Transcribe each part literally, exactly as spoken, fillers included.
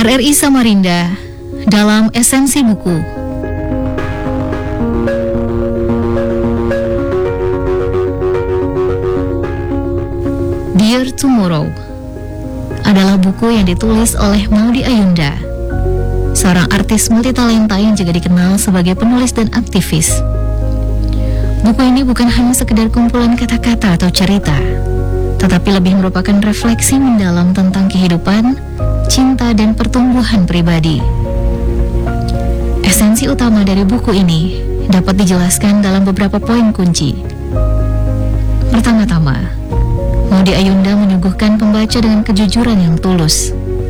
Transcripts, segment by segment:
R R I Samarinda dalam esensi buku. Dear Tomorrow adalah buku yang ditulis oleh Maudy Ayunda, seorang artis multitalenta yang juga dikenal sebagai penulis dan aktivis. Buku ini bukan hanya sekedar kumpulan kata-kata atau cerita, tetapi lebih merupakan refleksi mendalam tentang kehidupan, cinta, dan pertumbuhan pribadi. Esensi utama dari buku ini dapat dijelaskan dalam beberapa poin kunci. Pertama-tama, Maudy Ayunda menyuguhkan pembaca dengan kejujuran yang tulus.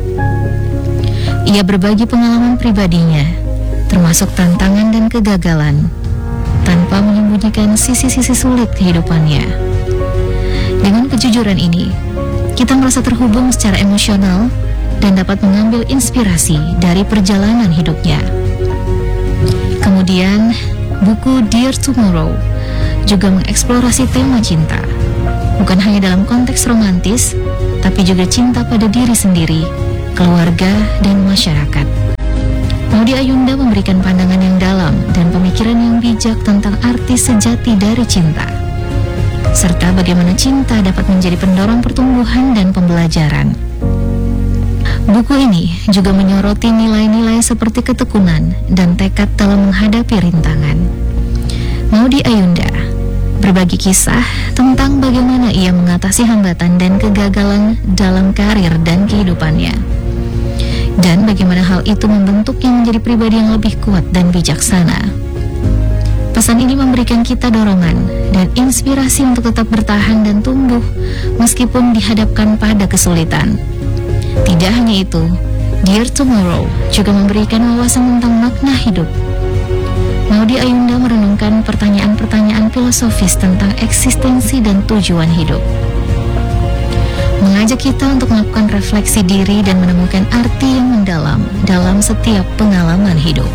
Ia berbagi pengalaman pribadinya, termasuk tantangan dan kegagalan, tanpa menyembunyikan sisi-sisi sulit kehidupannya. Dengan kejujuran ini, kita merasa terhubung secara emosional dan dapat mengambil inspirasi dari perjalanan hidupnya. Kemudian, buku Dear Tomorrow juga mengeksplorasi tema cinta, bukan hanya dalam konteks romantis, tapi juga cinta pada diri sendiri, keluarga, dan masyarakat. Maudy Ayunda memberikan pandangan yang dalam dan pemikiran yang bijak tentang arti sejati dari cinta, serta bagaimana cinta dapat menjadi pendorong pertumbuhan dan pembelajaran. Buku ini juga menyoroti nilai-nilai seperti ketekunan dan tekad dalam menghadapi rintangan. Maudy Ayunda berbagi kisah tentang bagaimana ia mengatasi hambatan dan kegagalan dalam karir dan kehidupannya, dan bagaimana hal itu membentuknya menjadi pribadi yang lebih kuat dan bijaksana. Pesan ini memberikan kita dorongan dan inspirasi untuk tetap bertahan dan tumbuh meskipun dihadapkan pada kesulitan. Tidak hanya itu, Dear Tomorrow juga memberikan wawasan tentang makna hidup. Maudy Ayunda merenungkan pertanyaan-pertanyaan filosofis tentang eksistensi dan tujuan hidup, mengajak kita untuk melakukan refleksi diri dan menemukan arti yang mendalam dalam setiap pengalaman hidup.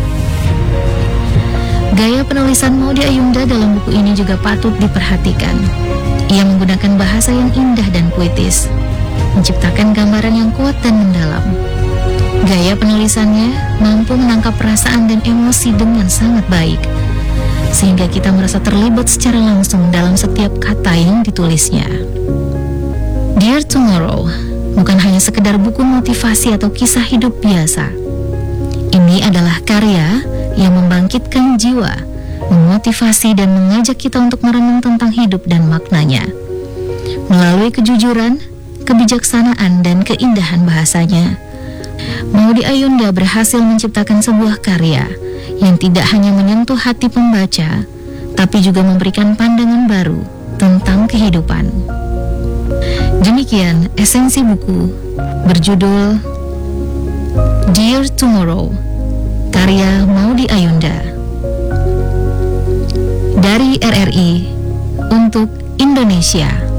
Gaya penulisan Maudy Ayunda dalam buku ini juga patut diperhatikan. Ia menggunakan bahasa yang indah dan puitis, menciptakan gambaran yang kuat dan mendalam. Gaya penulisannya mampu menangkap perasaan dan emosi dengan sangat baik, sehingga kita merasa terlibat secara langsung dalam setiap kata yang ditulisnya. Dear Tomorrow bukan hanya sekedar buku motivasi atau kisah hidup biasa. Ini adalah karya yang membangkitkan jiwa, memotivasi dan mengajak kita untuk merenung tentang hidup dan maknanya. Melalui kejujuran, kebijaksanaan, dan keindahan bahasanya, Maudy Ayunda berhasil menciptakan sebuah karya yang tidak hanya menyentuh hati pembaca, tapi juga memberikan pandangan baru tentang kehidupan. Demikian esensi buku berjudul Dear Tomorrow, karya Maudy Ayunda. Dari R R I untuk Indonesia.